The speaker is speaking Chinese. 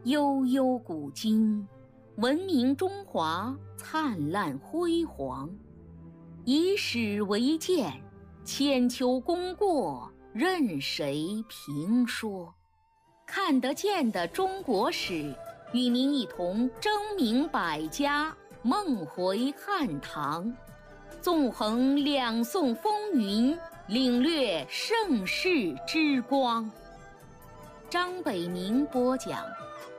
悠悠古今，文明中华灿烂辉煌。以史为鉴，千秋功过任谁评说。看得见的中国史，与您一同争鸣百家，梦回汉唐，纵横两宋风云，领略盛世之光。张北明播讲。